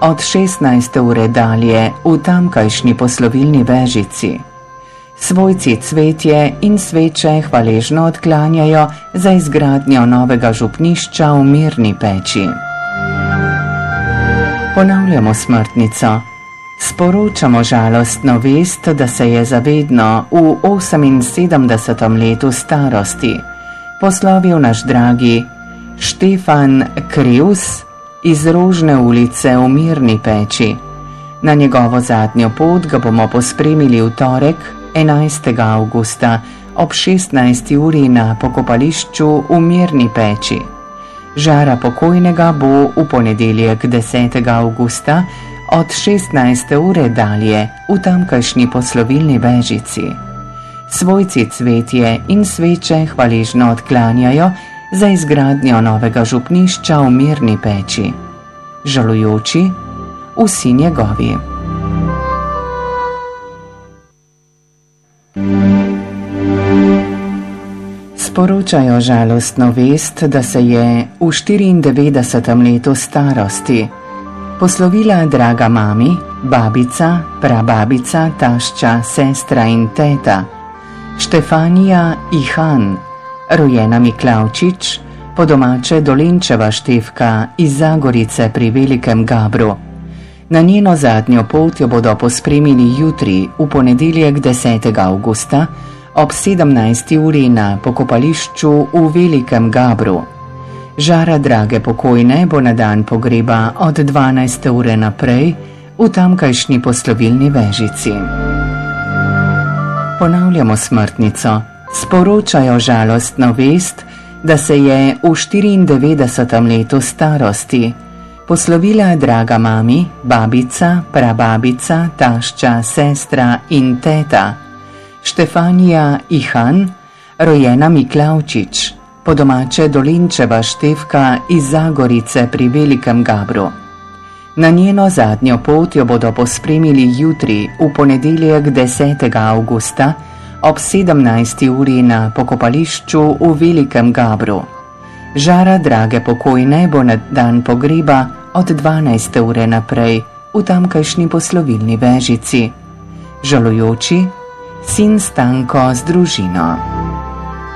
od 16. ure dalje v tamkajšnji poslovilni vežici. Svojci cvetje in sveče hvaležno odklanjajo za izgradnjo novega župnišča v Mirni Peči. Ponavljamo smrtnico. Sporočamo žalostno vest, da se je zavedno v 78. letu starosti poslovil naš dragi Štefan Krivs iz Rožne ulice v Mirni Peči. Na njegovo zadnjo pot ga bomo pospremili v torek, 11. avgusta ob 16. uri na pokopališču v Mirni Peči. Žara pokojnega bo v ponedeljek 10. avgusta od 16. ure dalje v tamkajšnji poslovilni vežici. Svojci cvetje in sveče hvaležno odklanjajo za izgradnjo novega župnišča v Mirni Peči. Žalujoči vsi njegovi. Sporočajo žalostno vest, da se je v 94. letu starosti poslovila draga mami, babica, prababica, tašča, sestra in teta Štefanija Ihan, rojena Miklavčič, po domače Dolenčeva Štefka iz Zagorice pri Velikem Gabru. Na njeno zadnjo pot jo bodo pospremili jutri, v ponedeljek 10. avgusta, ob 17. uri na pokopališču v Velikem Gabru. Žara drage pokojne bo na dan pogreba od 12. ure naprej v tamkajšnji poslovilni vežici. Ponavljamo smrtnico. Sporočajo žalostno vest, da se je v 94. letu starosti poslovila draga mami, babica, prababica, tašča, sestra in teta Štefanija Ihan, rojena Miklavčič, po domače Dolenčeva Štefka iz Zagorice pri Velikem Gabru. Na njeno zadnjo pot jo bodo pospremili jutri, v ponedeljek 10. avgusta, ob 17. uri na pokopališču v Velikem Gabru. Žara drage pokojne bo na dan pogreba od 12. ure naprej v tamkajšnji poslovilni vežici. Žalujoči sin Stanko z družino.